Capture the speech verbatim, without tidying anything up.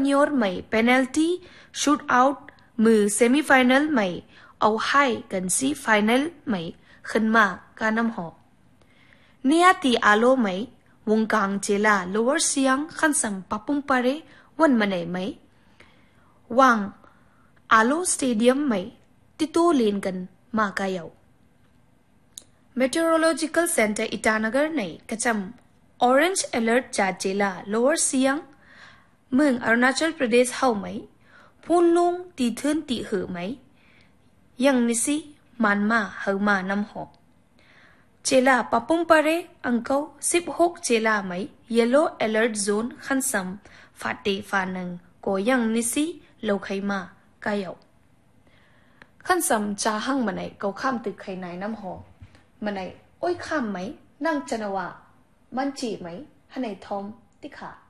ยอร์ไม่เพนัลตี้ชูตเอาท์มือเซมิไฟแนลไม่เอาให้กันซีไฟแนลไม่ขึ้นมาการนำหอเนียตีอาโลไม่วงกลางเจลา lower เสียงขันสัมปับปุ่มปะเรวันมันไหนไหมวังอาโลสเตเดียมไหมติโตเลนกันมากายาว meteorological center อิตานาการไหนกระจำ orange alert จากเจลา lower เสียงเมืองอรุณาชลประเทศเฮาไหมพูนลุงตีเทินตีเหอไหมยังนิสิมันมาเฮามานำหอกเจลาปะปุ่มปะเรอังเกาสิบหกเจลาไหม yellow alert zone ขันซัมฟาเตฟานังก็ยังนิสิโลกไขมากายาวขันซัมจาหังมันไหนก็ข้ามตึกไขไหนน้ำหอกมันไหนโอ้ยข้ามไหมนั่งจันวะมันจีไหมฮันไหนทอมติขา